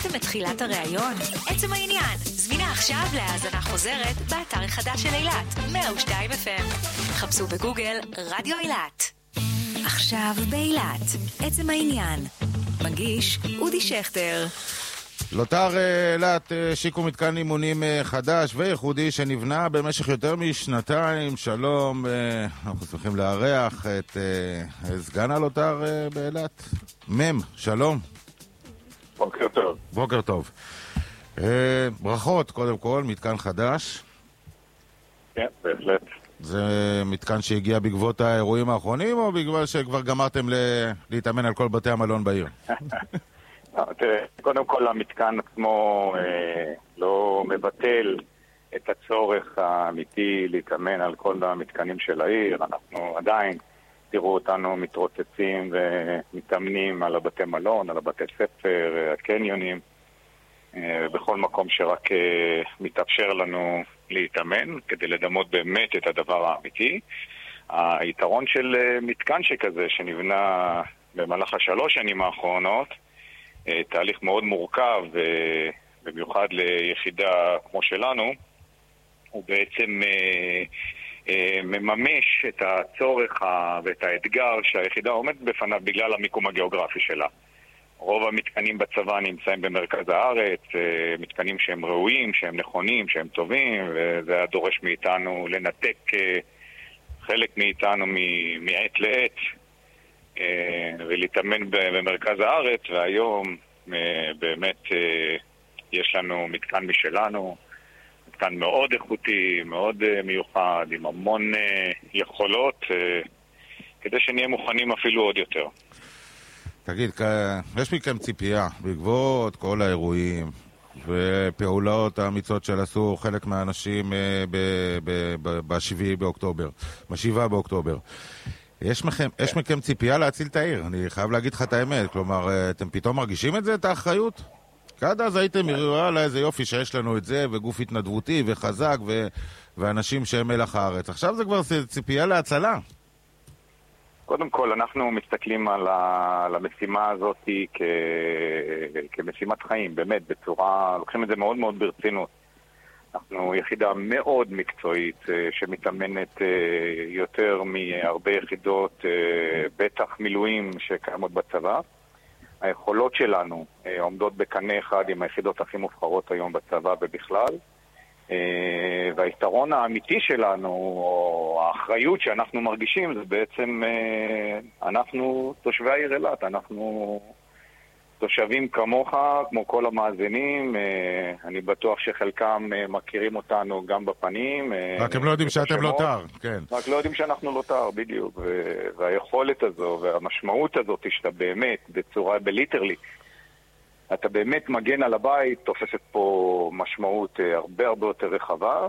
אהבתם את תחילת הראיון? עצם העניין, זמינה עכשיו להאזנה חוזרת באתר החדש של אילת, 102 FM. חפשו בגוגל רדיו אילת. עכשיו באילת, עצם העניין. מגיש אודי שכטר. לוטר אילת שיקו מתקן אימונים חדש וייחודי שנבנה במשך יותר משנתיים. שלום, אנחנו שמחים לארח את סגן הלוטר באילת, מם, שלום. בוקר טוב. בוקר טוב. ברכות קודם כל, מתקן חדש. כן, בהחלט. זה מתקן שהגיע בעקבות האירועים האחרונים או בגלל שכבר גמרתם להתאמן על כל בתי המלון בעיר? תראה, קודם כל המתקן עצמו לא מבטל את הצורך האמיתי להתאמן על כל המתקנים של העיר. אנחנו עדיין תראו אותנו מתרוצצים ומתאמנים על הבתי מלון, על הבתי ספר, הקניונים, בכל מקום שרק מתאפשר לנו להתאמן כדי לדמות באמת את הדבר האמיתי. היתרון של מתקן שכזה שנבנה במהלך 3 שנים האחרונות, תהליך מאוד מורכב, במיוחד ליחידה כמו שלנו, הוא בעצם מממש את הצורך ואת האתגר שהיחידה עומדת בפניו בגלל המיקום הגיאוגרפי שלה. רוב המתקנים בצבא נמצאים במרכז הארץ, מתקנים שהם ראויים, שהם נכונים, שהם טובים, וזה היה דורש מאיתנו לנתק חלק מאיתנו מעת לעת ולהתאמן במרכז הארץ, והיום באמת יש לנו מתקן משלנו, מתקן מאוד איכותי, מאוד מיוחד, עם המון יכולות, כדי שנהיה מוכנים אפילו עוד יותר. תגיד, יש מכם ציפייה בעקבות כל האירועים ופעולות האמיצות שעשו חלק מהאנשים ב-7 באוקטובר, ב-7 באוקטובר. יש מכם ציפייה להציל את העיר, אני חייב להגיד לך את האמת, כלומר, אתם פתאום מרגישים את זה, את האחריות? עד אז הייתם מראה לה איזה יופי שיש לנו את זה, וגוף התנדבותי וחזק, ואנשים שהם מלח הארץ. עכשיו זה כבר ציפייה להצלה. קודם כל, אנחנו מסתכלים על המשימה הזאת כמשימת חיים, באמת, בצורה, לוקחים את זה מאוד מאוד ברצינות. אנחנו יחידה מאוד מקצועית שמתאמנת יותר מהרבה יחידות, בטח מילואים שקיימות בצבא. היכולות שלנו עומדות בקנה אחד עם היחידות הכי מובחרות היום בצבא ובכלל. והיתרון האמיתי שלנו, או האחריות שאנחנו מרגישים, זה בעצם אנחנו תושבי העיר אילת, אנחנו תושבים כמוך, כמו כל המאזינים. אני בטוח שחלקם מכירים אותנו גם בפנים. רק הם לא יודעים שאתם לוטר, כן. רק לא יודעים שאנחנו לוטר, בדיוק. והיכולת הזו והמשמעות הזאת שאתה באמת, בצורה בליטרלי, אתה באמת מגן על הבית, תופסת פה משמעות הרבה הרבה יותר רחבה,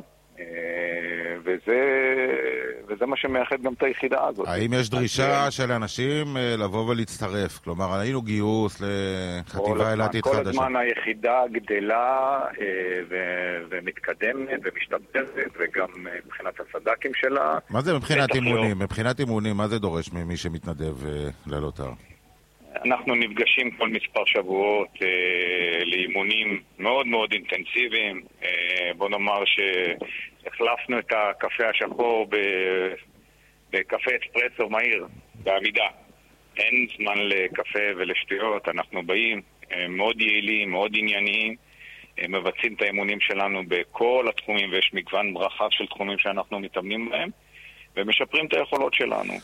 וזה מה שמאחד גם את היחידה הזאת. האם יש דרישה של אנשים לבוא ולהצטרף? כלומר, היינו גיוס לחטיבה אילתית חדשה. כל הזמן היחידה גדלה ומתקדמת ומשתפרת, וגם מבחינת הסד"כים שלה. מה זה מבחינת אימונים? מבחינת אימונים, מה זה דורש ממי שמתנדב ללוטר? אנחנו נפגשים כל מספר שבועות לאימונים מאוד מאוד אינטנסיביים. בוא נאמר שהחלפנו את הקפה השחור בקפה אספרסו מהיר, בעמידה. אין זמן לקפה ולשטויות, אנחנו באים מאוד יעילים, מאוד ענייניים, מבצעים את האימונים שלנו בכל התחומים, ויש מגוון רחב של תחומים שאנחנו מתאמנים בהם. ומשפרים את היכולות שלנו.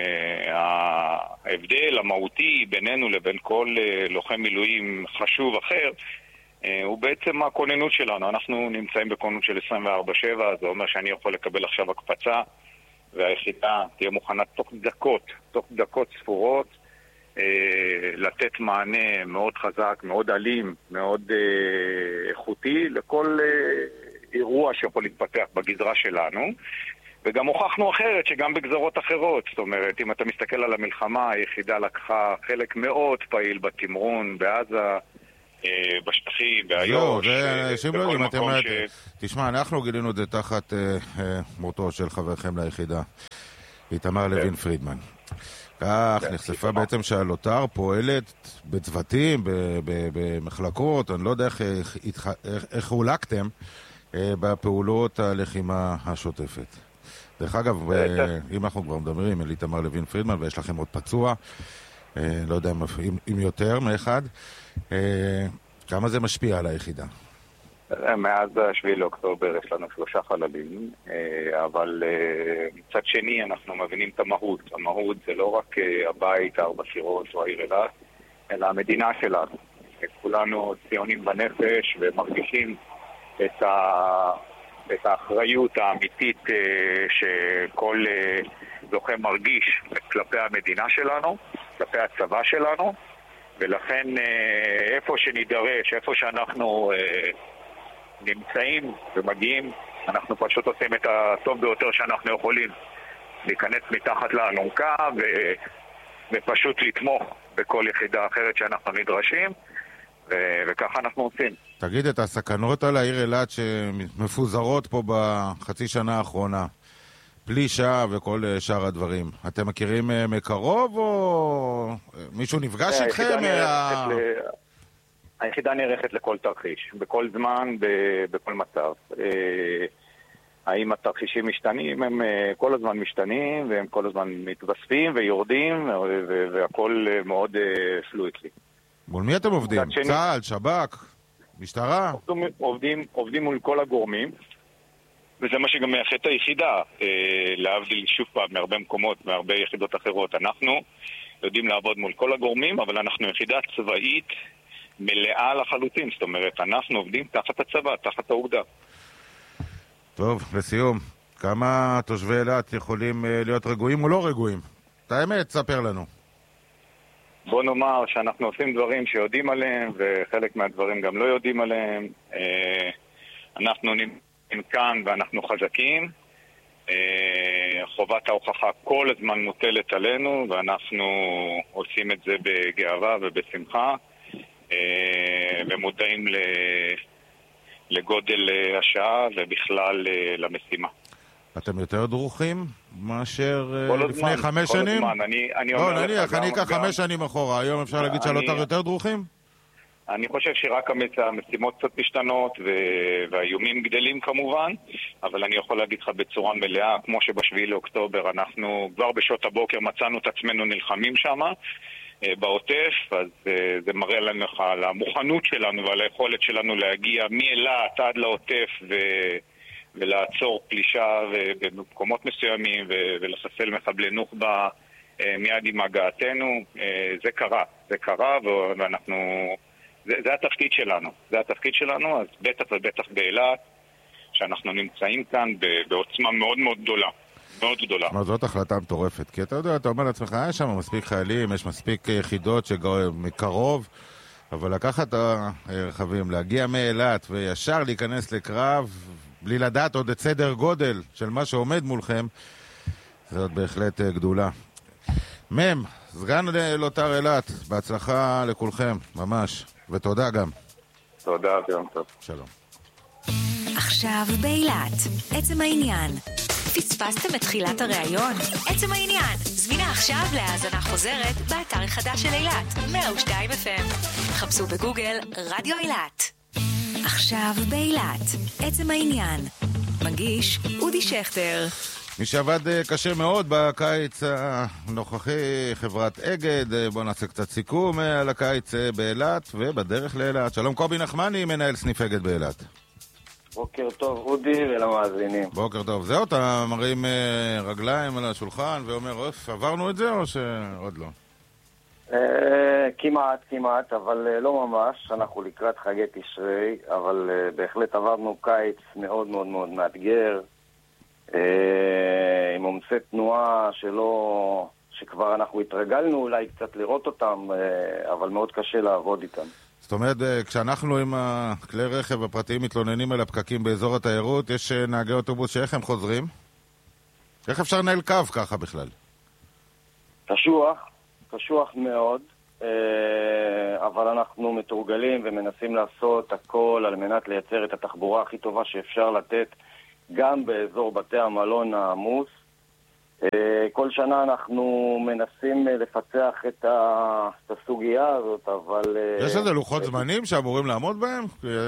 ההבדל המהותי בינינו לבין כל לוחם מילואים חשוב אחר, הוא בעצם הכוננות שלנו. אנחנו נמצאים בכוננות של 24/7, זה אומר שאני יכול לקבל עכשיו הקפצה, והיחידה תהיה מוכנה תוך דקות ספורות, לתת מענה מאוד חזק, מאוד אלים, מאוד איכותי, לכל אירוע שיכול להתפתח בגזרה שלנו. וגם הוכחנו אחרת שגם בגזרות אחרות, זאת אומרת, אם אתה מסתכל על המלחמה, היחידה לקחה חלק מאוד פעיל בתמרון, בעזה, בשטחים, באיו"ש. תשמע, אנחנו גילינו את זה תחת מותו של חברכם ליחידה, איתמר לוין פרידמן. כך, נחשפה בעצם שהלוטר פועלת בצוותים, במחלקות, אני לא יודע איך הולקתם בפעולות הלחימה השוטפת. דרך אגב, אם אנחנו כבר מדברים על איתמר לוין פרידמן, ויש לכם עוד פצוע, לא יודע אם יותר מאחד, כמה זה משפיע על היחידה? מאז 7 לאוקטובר יש לנו 3 חללים, אבל מצד שני אנחנו מבינים את המהות. המהות זה לא רק הבית, 4 סירות או העיר אילת, אלא המדינה שלנו. כולנו ציונים בנפש ומרגישים את האחריות האמיתית שכל לוחם מרגיש כלפי המדינה שלנו, כלפי הצבא שלנו, ולכן איפה שנידרש, איפה שאנחנו נמצאים ומגיעים, אנחנו פשוט עושים את הטוב ביותר שאנחנו יכולים, להיכנס מתחת לאלונקה ופשוט לתמוך בכל יחידה אחרת שאנחנו נדרשים, וככה אנחנו עושים. תגיד, את הסכנות על העיר אילת שמפוזרות פה בחצי שנה האחרונה, פלישה וכל שאר הדברים, אתם מכירים מקרוב או מישהו נפגש איתכם? היחידה נערכת לכל תרחיש, בכל זמן, בכל מצב. האם התרחישים משתנים? הם כל הזמן משתנים, והם כל הזמן מתווספים ויורדים, והכל מאוד פלואידלי. מול מי אתם עובדים? צה"ל, שב"כ, משטרה? עובדים מול כל הגורמים, וזה מה שגם מייחד את היחידה, להבדיל שוב פעם מהרבה מקומות, מהרבה יחידות אחרות. אנחנו יודעים לעבוד מול כל הגורמים, אבל אנחנו יחידה צבאית מלאה לחלוטין, זאת אומרת, אנחנו עובדים תחת הצבא, תחת העובדה. טוב, לסיום, כמה תושבי אילת יכולים להיות רגועים או לא רגועים? את האמת, ספר לנו. בוא נאמר שאנחנו עושים דברים שיודעים עליהם, וחלק מהדברים גם לא יודעים עליהם. אנחנו נמצאים כאן ואנחנו חזקים. חובת ההוכחה כל הזמן מוטלת עלינו, ואנחנו עושים את זה בגאווה ובשמחה. ומודעים לגודל השעה ובכלל למשימה. אתם יותר דרוכים מאשר לפני 5 שנים? לא, נניח, אני אקח 5 שנים אחורה. היום אפשר להגיד שהלוטר יותר דרוכים? אני חושב שרק המשימות קצת משתנות והאיומים גדלים כמובן, אבל אני יכול להגיד לך בצורה מלאה, כמו שב7 לאוקטובר אנחנו כבר בשעות הבוקר מצאנו את עצמנו נלחמים שם בעוטף, אז זה מראה לנו על המוכנות שלנו ועל היכולת שלנו להגיע מאילת עד לעוטף ולעצור פלישה במקומות מסוימים ולחסל מחבלי נוח'בה מיד עם הגעתנו. זה קרה ואנחנו, זה התפקיד שלנו, אז בטח ובטח באילת שאנחנו נמצאים כאן בעוצמה מאוד מאוד גדולה. מאוד גדולה. זאת החלטה מטורפת, כי אתה יודע, אתה אומר לעצמך, יש שם מספיק חיילים, יש מספיק יחידות מקרוב, אבל לקחת את הרכבים, להגיע מאילת וישר להיכנס לקרב, בלי לדעת עוד את סדר גודל של מה שעומד מולכם, זאת בהחלט גדולה. סגן לוטר אילת, בהצלחה לכולכם, ממש, ותודה גם. תודה, יום טוב. שלום. עכשיו באילת, עצם העניין. פספסתם את תחילת הראיון? עצם העניין. זמינה עכשיו להאזנה חוזרת באתר החדש של אילת, 102 FM. חפשו בגוגל רדיו אילת. עכשיו באילת, עצם העניין. מגיש אודי שכטר. מי שעבד קשה מאוד בקיץ הנוכחי, חברת אגד. בואו נעשה קצת סיכום על הקיץ באילת ובדרך לאילת. שלום, קובי נחמני, מנהל סניף אגד באילת. בוקר טוב, אודי, ולמאזינים. בוקר טוב. זהו, אתה מרים רגליים על השולחן ואומר, עברנו את זה או שעוד לא? כמעט, אבל לא ממש. אנחנו לקראת חגי תשרי, אבל בהחלט עברנו קיץ מאוד מאוד מאוד מאתגר, עם עומסי תנועה שכבר אנחנו התרגלנו אולי קצת לראות אותם, אבל מאוד קשה לעבוד איתם. זאת אומרת, כשאנחנו עם הכלי רכב הפרטיים מתלוננים על הפקקים באזור התיירות, יש נהגי אוטובוס שאיך הם חוזרים? איך אפשר לנהל קו ככה בכלל? קשוח מאוד, אבל אנחנו מתורגלים ומנסים לעשות הכל על מנת לייצר את התחבורה הכי טובה שאפשר לתת גם באזור בתי המלון העמוס. כל שנה אנחנו מנסים לפצח את הסוגיה הזאת, אבל... יש איזה לוחות זמנים שאמורים לעמוד בהם?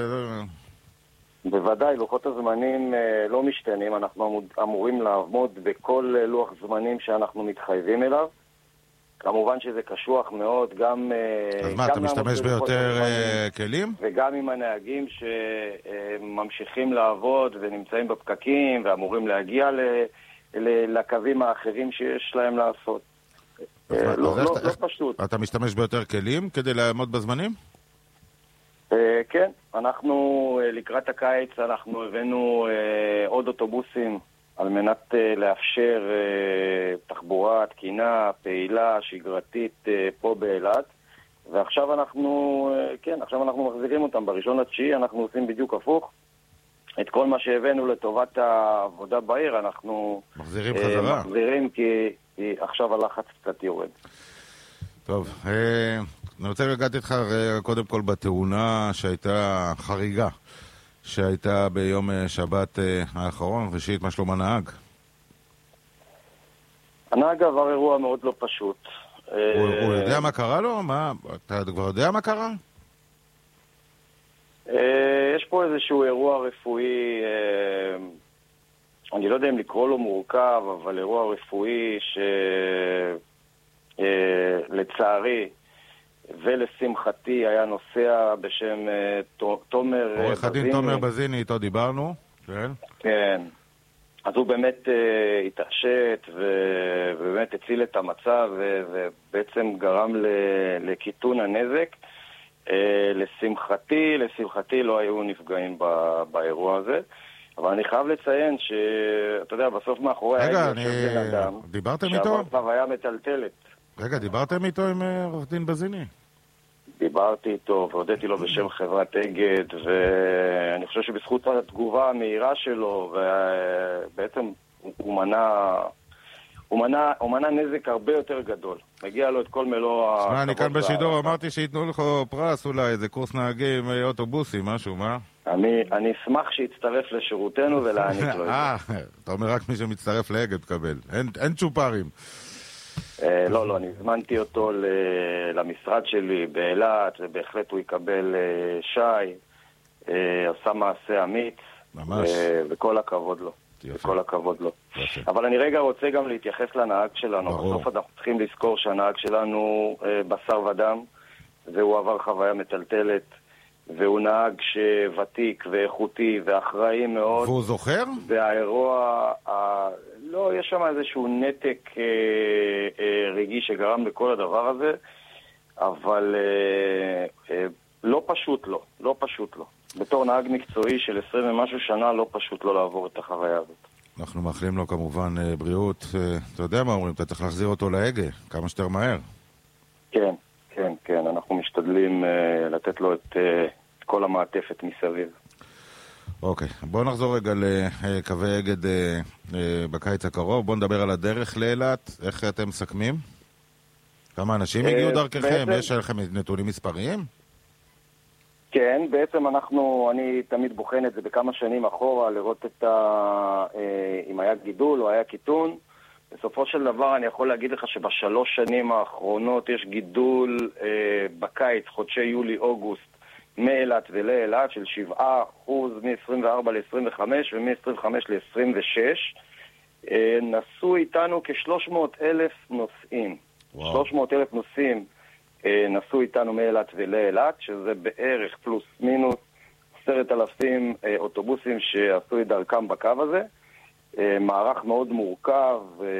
בוודאי, לוחות הזמנים לא משתנים, אנחנו אמורים לעמוד בכל לוח זמנים שאנחנו מתחייבים אליו. כמובן שזה קשוח מאוד, גם... אז מה, אתה משתמש ביותר כלים? וגם עם הנהגים שממשיכים לעבוד ונמצאים בפקקים ואמורים להגיע לקווים האחרים שיש להם לעשות. לא פשוט. אתה משתמש ביותר כלים כדי לעמוד בזמנים? כן, אנחנו לקראת הקיץ אנחנו הבאנו עוד אוטובוסים על מנת לאפשר תחבורה תקינה, פעילה, שגרתית פה באילת. ועכשיו אנחנו מחזירים אותם. בראשון לתשיעי אנחנו עושים בדיוק הפוך. את כל מה שהבאנו לטובת העבודה בעיר אנחנו מחזירים חזרה. מחזירים כי עכשיו הלחץ קצת יורד. טוב, אני רוצה לגעת איתך קודם כל בתאונה שהייתה חריגה, שהייתה ביום שבת האחרון. ראשית, מה שלום הנהג? הנהג עבר אירוע מאוד לא פשוט. הוא יודע מה קרה לו? אתה כבר יודע מה קרה? יש פה איזשהו אירוע רפואי, אני לא יודע אם לקרוא לו מורכב, אבל אירוע רפואי שלצערי ולשמחתי היה נוסע בשם תומר בזיני. עורך הדין תומר בזיני, איתו דיברנו. כן. כן. אז הוא באמת התעשת ובאמת הציל את המצב ובעצם גרם לקיטון הנזק. לשמחתי לא היו נפגעים באירוע הזה, אבל אני חייב לציין שאתה יודע, בסוף מאחורי דיברתם איתו? שעבר חוויה מטלטלת. רגע, דיברתם איתו עם עורך דין בזיני? דיברתי איתו והודיתי לו בשם חברת אגד, ואני חושב שבזכות התגובה המהירה שלו ובעצם הוא מנע נזק הרבה יותר גדול. מגיע לו את כל מלוא... אני כאן בשידור אמרתי שיתנו לך פרס אולי, איזה קורס נהגים אוטובוסים, משהו, מה? אני אשמח שיצטרף לשירותנו ולהעניק לו את זה. אתה אומר רק מי שמצטרף לאגד תקבל. אין צ'ופרים. לא, אני הזמנתי אותו למשרד שלי באילת, ובהחלט הוא יקבל שי, עשה מעשה אמיץ, וכל הכבוד לו. וכל הכבוד לו. אבל אני רגע רוצה גם להתייחס לנהג שלנו. בסוף אנחנו צריכים לזכור שהנהג שלנו בשר ודם, והוא עבר חוויה מטלטלת, והוא נהג שוותיק ואיכותי ואחראי מאוד. והוא זוכר? והאירוע, לא, יש שם איזשהו נתק רגעי שגרם לכל הדבר הזה, אבל לא פשוט לו. בתור נהג מקצועי של 20 ומשהו שנה, לא פשוט לא לעבור את החוויה הזאת. אנחנו מאחלים לו כמובן בריאות. אתה יודע מה אומרים? אתה צריך להחזיר אותו להגה, כמה שיותר מהר. כן. אנחנו משתדלים לתת לו את כל המעטפת מסביב. אוקיי, בואו נחזור רגע לקווי אגד בקיץ הקרוב. בואו נדבר על הדרך לאילת. איך אתם מסכמים? כמה אנשים הגיעו דרככם? יש לכם נתונים מספריים? כן, בעצם אני תמיד בוחן את זה בכמה שנים אחורה, לראות אם היה גידול או היה קיטון. בסופו של דבר אני יכול להגיד לך שבשלוש שנים האחרונות יש גידול בקיץ, חודשי יולי-אוגוסט, מאילת ולאילת של 7% מ-24 ל-25 ומ-25 ל-26. נסעו איתנו כ-300,000 נוסעים. 300,000 נוסעים נסעו איתנו מאילת ולאילת, שזה בערך פלוס מינוס 10,000 אוטובוסים שעשו את דרכם בקו הזה. מערך מאוד מורכב,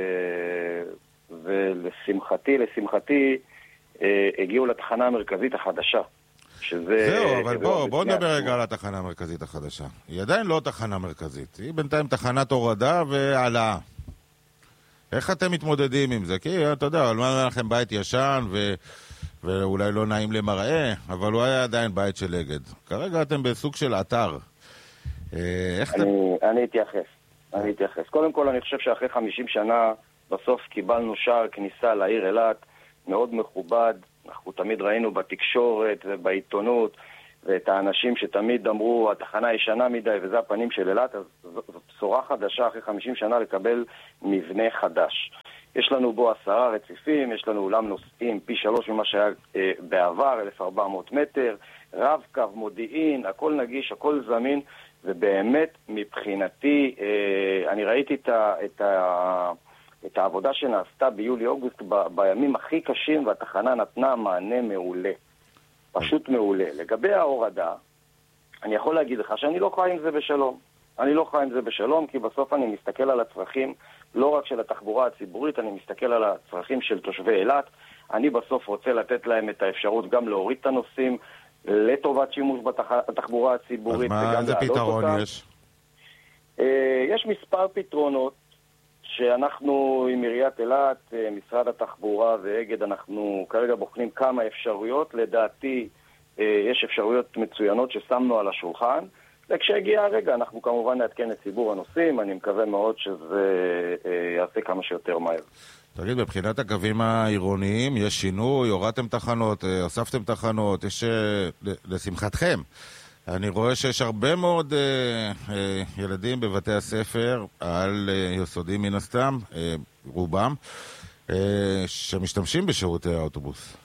ולשמחתי הגיעו לתחנה המרכזית החדשה. זהו, אבל בוא נדבר רגע על התחנה המרכזית החדשה. היא עדיין לא תחנה מרכזית, היא בינתיים תחנת הורדה והעלאה. איך אתם מתמודדים עם זה? כי אתה יודע, היה לכם בית ישן ואולי לא נעים למראה, אבל הוא היה עדיין בית של אגד. כרגע אתם בסוג של אתר. אני אתייחס. קודם כל אני חושב שאחרי 50 שנה בסוף קיבלנו שער כניסה לעיר אילת מאוד מכובד. אנחנו תמיד ראינו בתקשורת ובעיתונות ואת האנשים שתמיד אמרו, התחנה ישנה מדי וזה הפנים של אילת, אז זאת בשורה חדשה אחרי 50 שנה לקבל מבנה חדש. יש לנו בו 10 רציפים, יש לנו אולם נוסעים פי 3 ממה שהיה בעבר, 1400 מטר, רב קו, מודיעין, הכל נגיש, הכל זמין, ובאמת מבחינתי, אני ראיתי את העבודה שנעשתה ביולי-אוגוסט בימים הכי קשים, והתחנה נתנה מענה מעולה. פשוט מעולה. לגבי ההורדה, אני יכול להגיד לך שאני לא חי עם זה בשלום. אני לא חי עם זה בשלום, כי בסוף אני מסתכל על הצרכים, לא רק של התחבורה הציבורית, אני מסתכל על הצרכים של תושבי אילת. אני בסוף רוצה לתת להם את האפשרות גם להוריד את הנושאים לטובת שימוש בתחבורה הציבורית. אז מה, איזה פתרון יש? יש מספר פתרונות שאנחנו עם עיריית אילת, משרד התחבורה ואגד, אנחנו כרגע בוחנים כמה אפשרויות. לדעתי יש אפשרויות מצוינות ששמנו על השולחן, וכשהגיע הרגע אנחנו כמובן נעדכן את ציבור הנוסעים. אני מקווה מאוד שזה יעשה כמה שיותר מהר. תגיד, מבחינת הקווים העירוניים יש שינוי, הורדתם תחנות, הוספתם תחנות, יש לשמחתכם. אני רואה שיש הרבה מאוד ילדים בבתי הספר, על יסודים מן הסתם, רובם, שמשתמשים בשירותי האוטובוס.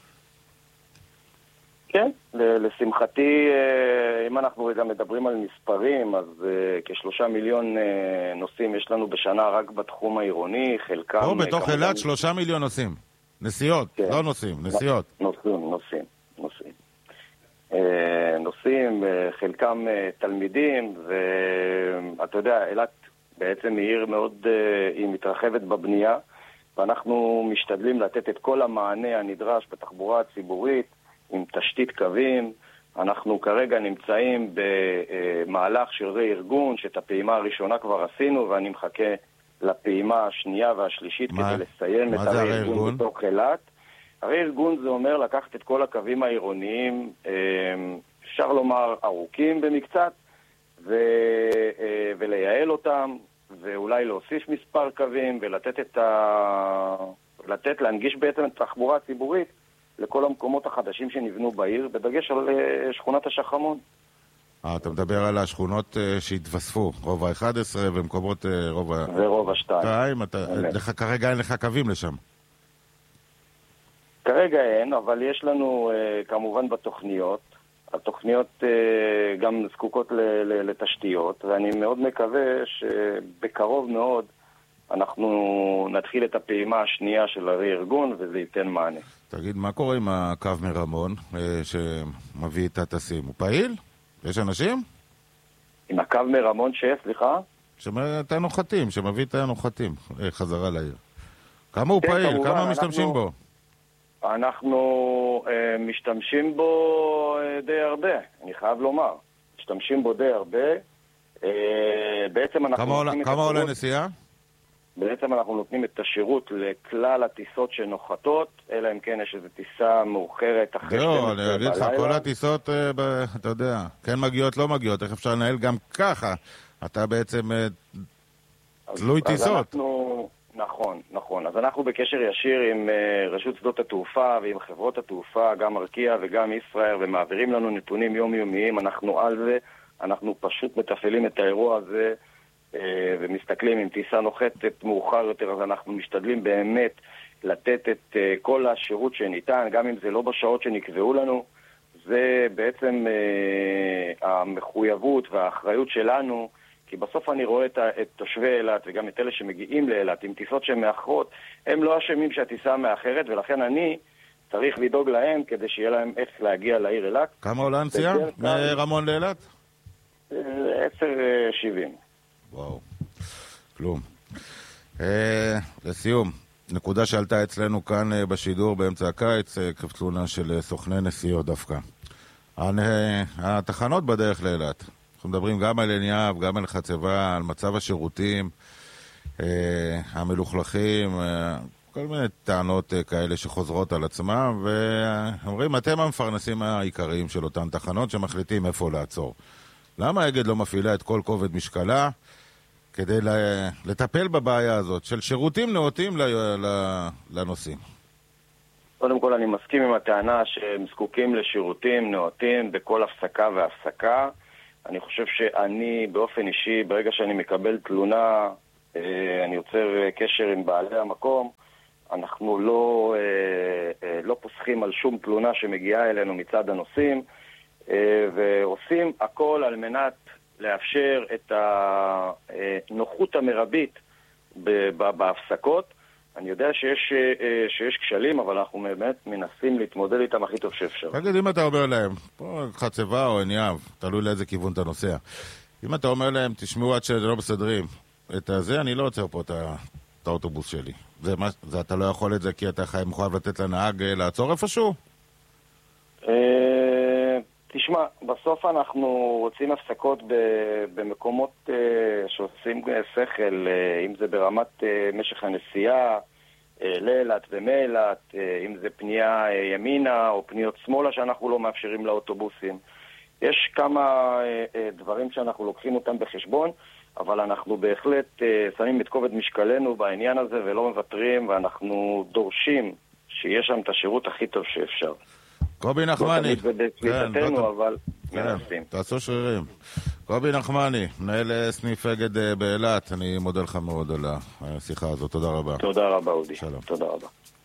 כן, לשמחתי, אם אנחנו רגע מדברים על מספרים, אז כ3 מיליון נוסעים יש לנו בשנה רק בתחום העירוני, חלקם... פה בתוך אילת 3 מיליון נוסעים. נסיעות, כן. לא נוסעים, נסיעות. נוסעים, חלקם תלמידים, ואתה יודע, אילת בעצם היא עיר מאוד, היא מתרחבת בבנייה, ואנחנו משתדלים לתת את כל המענה הנדרש בתחבורה הציבורית, עם תשתית קווים. אנחנו כרגע נמצאים במהלך של רה-ארגון, שאת הפעימה הראשונה כבר עשינו, ואני מחכה לפעימה השנייה והשלישית כדי לסיים את הרה-ארגון בתוך אילת. הרה-ארגון זה אומר לקחת את כל הקווים העירוניים, אפשר לומר ארוכים במקצת, ולייעל אותם, ואולי להוסיף מספר קווים, ולתת להנגיש בעצם את התחבורה הציבורית לכל המקומות החדשים שנבנו בעיר, בדגש על שכונת השחמון. אתה מדבר על השכונות שהתווספו, רובע 11 ומקומות ורובע 2. כרגע אין לך קווים לשם. כרגע אין, אבל יש לנו כמובן בתוכניות. התוכניות גם זקוקות לתשתיות, ואני מאוד מקווה שבקרוב מאוד אנחנו נתחיל את הפעימה השנייה של הרה-ארגון, וזה ייתן מענה. תגיד, מה קורה עם הקו מרמון שמביא את הטסים? הוא פעיל? יש אנשים? עם הקו מרמון סליחה? את הנוחתים, שמביא את הנוחתים חזרה לעיר. כמה הוא פעיל? כמה משתמשים בו? אנחנו משתמשים בו די הרבה, אני חייב לומר. משתמשים בו די הרבה. בעצם אנחנו... כמה עולה נסיעה? בעצם אנחנו נותנים את השירות לכלל הטיסות שנוחתות, אלא אם כן יש איזו טיסה מאוחרת אחרי 12 בלילה. אני אגיד לך, כל הטיסות, אתה יודע, כן מגיעות, לא מגיעות, איך אפשר לנהל גם ככה? אתה בעצם תלוי טיסות. נכון. אז אנחנו בקשר ישיר עם רשות שדות התעופה ועם חברות התעופה, גם ארקיע וגם ישראל, ומעבירים לנו נתונים יומיומיים. אנחנו על זה, אנחנו פשוט מתפעלים את האירוע הזה, ומסתכלים אם טיסה נוחתת מאוחר יותר, אז אנחנו משתדלים באמת לתת את כל השירות שניתן, גם אם זה לא בשעות שנקבעו לנו. זה בעצם המחויבות והאחריות שלנו, כי בסוף אני רואה את תושבי אילת וגם את אלה שמגיעים לאילת עם טיסות שמאחרות, הם לא אשמים שהטיסה מאחרת, ולכן אני צריך לדאוג להם כדי שיהיה להם איך להגיע לעיר אילת. כמה עולה הנסיעה מרמון לאילת? 10.70. וואו, כלום. לסיום, נקודה שעלתה אצלנו כאן בשידור באמצע הקיץ, תלונה של סוכני נסיעות דווקא. התחנות בדרך לאילת. אנחנו מדברים גם על עין יהב, גם על חצבה, על מצב השירותים, המלוכלכים, כל מיני טענות כאלה שחוזרות על עצמם, ואומרים, אתם המפרנסים העיקריים של אותן תחנות שמחליטים איפה לעצור. למה אגד לא מפעילה את כל כובד משקלה כדי לטפל בבעיה הזאת של שירותים נאותים לנוסעים? קודם כל אני מסכים עם הטענה שהם זקוקים לשירותים נאותים בכל הפסקה והפסקה. אני חושב שאני באופן אישי, ברגע שאני מקבל תלונה, אני יוצר קשר עם בעלי המקום, אנחנו לא פוסחים על שום תלונה שמגיעה אלינו מצד הנוסעים, ועושים הכל על מנת לאפשר את הנוחות המרבית בהפסקות. אני יודע שיש כשלים, אבל אנחנו באמת מנסים להתמודד איתם הכי טוב שאפשר. תגיד, אם אתה אומר להם, פה חצבה או ענייו, תלוי לאיזה כיוון אתה נוסע. אם אתה אומר להם, תשמעו עד שזה לא מסדרים, את זה אני לא עוצר פה את האוטובוס שלי. זה אתה לא יכול את זה כי אתה מחויב לתת לנהג לעצור איפשהו? תשמע, בסוף אנחנו רוצים הפסקות במקומות שעושים שכל, אם זה ברמת משך הנסיעה, לאילת ומאילת, אם זה פנייה ימינה או פניות שמאלה שאנחנו לא מאפשרים לאוטובוסים. יש כמה דברים שאנחנו לוקחים אותם בחשבון, אבל אנחנו בהחלט שמים את כובד משקלנו בעניין הזה ולא מוותרים, ואנחנו דורשים שיש שם את השירות הכי טוב שאפשר. קובי נחמני, אבל מנסים. תעשו שרירים. קובי נחמני, מנהל סניף אגד באילת, אני מודה לך מאוד על השיחה הזאת, תודה רבה. תודה רבה אודי. שלום. תודה רבה.